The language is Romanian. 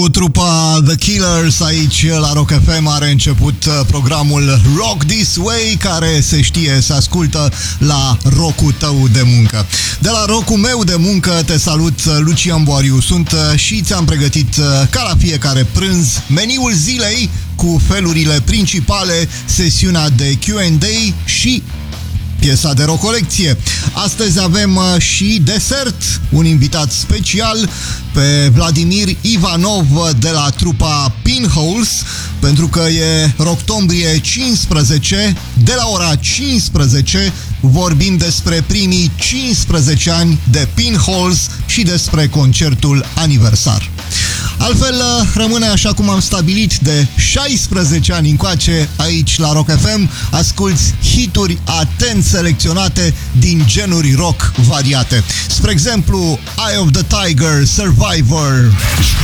Cu trupa The Killers aici la Rock FM are început programul Rock This Way, care se știe, se ascultă la rock-ul tău de muncă. De la rock-ul meu de muncă te salut, Lucian Boariu sunt și ți-am pregătit ca la fiecare prânz meniul zilei cu felurile principale, sesiunea de Q&A și piesa de rock colecție. Astăzi avem și desert, un invitat special pe Vladimir Ivanov de la trupa Pinholes, pentru că e Rocktombrie 15, de la ora 15 vorbim despre primii 15 ani de Pinholes și despre concertul aniversar. Altfel, rămâne așa cum am stabilit de 16 ani încoace aici la Rock FM, asculți hituri atent selecționate din genuri rock variate. Spre exemplu, Eye of the Tiger, Survivor.